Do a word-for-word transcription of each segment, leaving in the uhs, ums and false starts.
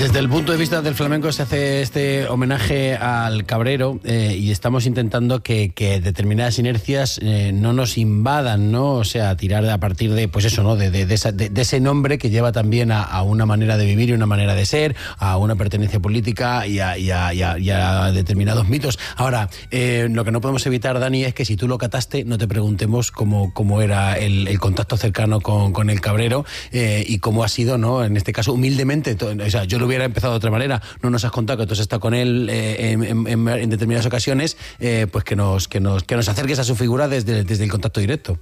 Desde el punto de vista del flamenco se hace este homenaje al cabrero eh, y estamos intentando que, que determinadas inercias eh, no nos invadan, ¿no? O sea, tirar a partir de, pues eso, ¿no? De, de, de, esa, de, de ese nombre que lleva también a, a una manera de vivir y una manera de ser, a una pertenencia política y a, y a, y a, y a determinados mitos. Ahora, eh, lo que no podemos evitar, Dani, es que si tú lo cataste, no te preguntemos cómo, cómo era el, el contacto cercano con, con el cabrero eh, y cómo ha sido, ¿no? En este caso, humildemente, to, o sea, yo lo hubiera empezado de otra manera, no nos has contado que tú has estado con él eh, en, en, en determinadas ocasiones, eh, pues que nos, que, nos, que nos acerques a su figura desde, desde el contacto directo.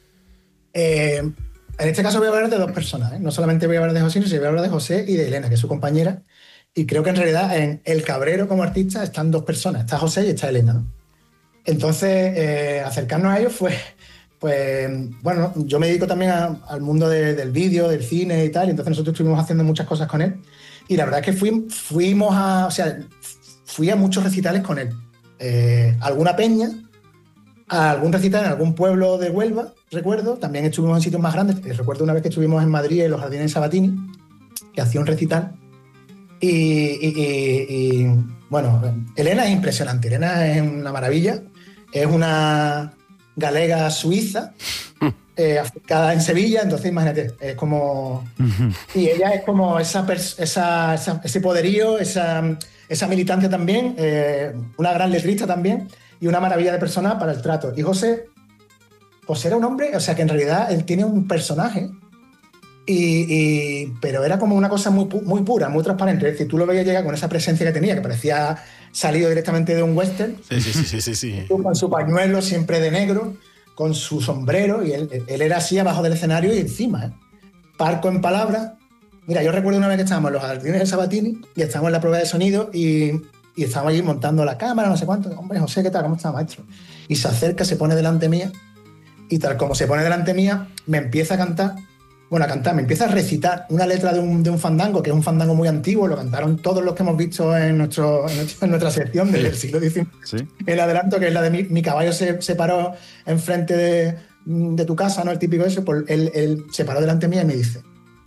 Eh, en este caso voy a hablar de dos personas, ¿eh? No solamente voy a hablar de José, sino voy a hablar de José y de Elena, que es su compañera, y creo que en realidad en El Cabrero como artista están dos personas, está José y está Elena, ¿no? Entonces, eh, acercarnos a ellos fue, pues, bueno, yo me dedico también a, al mundo de, del vídeo, del cine y tal, y entonces nosotros estuvimos haciendo muchas cosas con él. Y la verdad es que fui, fuimos a, o sea, fui a muchos recitales con él. Eh, alguna peña, a algún recital en algún pueblo de Huelva, recuerdo. También estuvimos en sitios más grandes. Recuerdo una vez que estuvimos en Madrid, en los Jardines de Sabatini, que hacía un recital. Y, y, y, y bueno, Elena es impresionante. Elena es una maravilla. Es una galega suiza. Eh, afincada en Sevilla, entonces imagínate, es como... Uh-huh. Y ella es como esa, esa, esa, ese poderío, esa, esa militante también, eh, una gran letrista también, y una maravilla de persona para el trato. Y José, José era un hombre, o sea que en realidad él tiene un personaje, y, y, pero era como una cosa muy, muy pura, muy transparente. Es decir, tú lo veías llegar con esa presencia que tenía, que parecía salido directamente de un western, sí, sí, sí, sí, sí. Con su pañuelo siempre de negro, con su sombrero, y él, él era así abajo del escenario y encima, ¿eh? Parco en palabras. Mira, yo recuerdo una vez que estábamos en los Jardines de Sabatini y estábamos en la prueba de sonido y, y estábamos allí montando la cámara, no sé cuánto. Hombre, José, ¿qué tal? ¿Cómo está, maestro? Y se acerca, se pone delante mía y tal como se pone delante mía, me empieza a cantar, bueno, a cantar, me empieza a recitar una letra de un, de un fandango, que es un fandango muy antiguo, lo cantaron todos los que hemos visto en, nuestro, en, nuestro, en nuestra sección del sí. siglo diecinueve. ¿Sí? El adelanto, que es la de mi, mi caballo se, se paró enfrente de, de tu casa, ¿no? El típico ese, pues él, él se paró delante mía y me dice: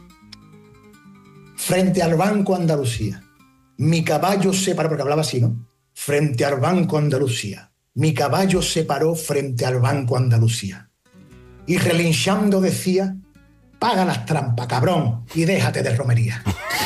frente al Banco Andalucía, mi caballo se paró, porque hablaba así, ¿no? Frente al Banco Andalucía, mi caballo se paró frente al Banco Andalucía. Y relinchando decía: paga las trampas, cabrón, y déjate de romería.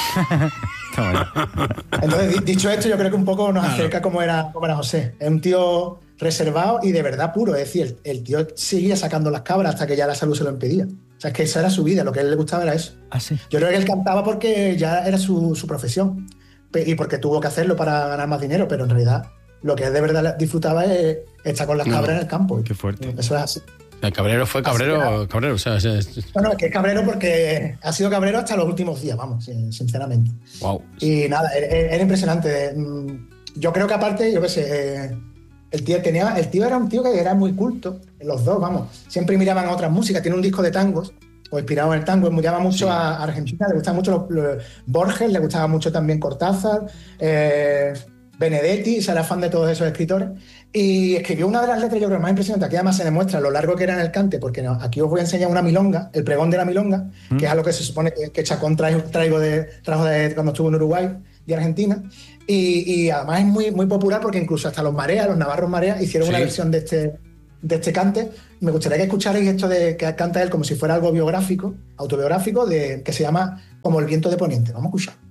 Entonces, dicho esto, yo creo que un poco nos acerca cómo era, cómo era José. Es un tío reservado y de verdad puro. Es decir, el, el tío seguía sacando las cabras hasta que ya la salud se lo impedía. O sea, es que esa era su vida, lo que a él le gustaba era eso. ¿Ah, sí? Yo creo que él cantaba porque ya era su, su profesión y porque tuvo que hacerlo para ganar más dinero, pero en realidad lo que él de verdad disfrutaba es estar con las cabras no, en el campo. Qué fuerte. Eso es así. El cabrero fue cabrero, cabrero, o sea, o sea es... Bueno, es que es cabrero porque ha sido cabrero hasta los últimos días, vamos, sinceramente. Wow. Y nada, era, era impresionante. Yo creo que aparte, yo qué sé, el tío tenía, el tío era un tío que era muy culto, los dos, vamos. Siempre miraban a otras músicas, tiene un disco de tangos, o inspirado en el tango, miraba mucho sí. a Argentina, le gustaba mucho los, los Borges, le gustaba mucho también Cortázar, eh, Benedetti, o sea, era fan de todos esos escritores, y escribió una de las letras, yo creo, más impresionantes, aquí además se demuestra lo largo que era en el cante, porque no, aquí os voy a enseñar una milonga, el pregón de la milonga, mm. que es algo que se supone que, que Chacón trajo, traigo de, trajo de cuando estuvo en Uruguay y Argentina, y, y además es muy, muy popular porque incluso hasta los Mareas, los navarros Mareas, hicieron sí. una versión de este, de este cante. Me gustaría que escucharais esto de que canta él como si fuera algo biográfico, autobiográfico, de, que se llama Como el viento de poniente. Vamos a escuchar.